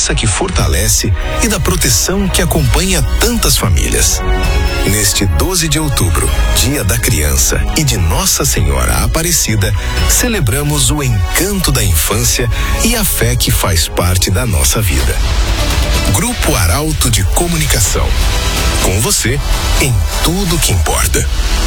esperança que fortalece e da proteção que acompanha tantas famílias. Neste 12 de outubro, Dia da Criança e de Nossa Senhora Aparecida, celebramos o encanto da infância e a fé que faz parte da nossa vida. Grupo Arauto de Comunicação. Com você em tudo que importa.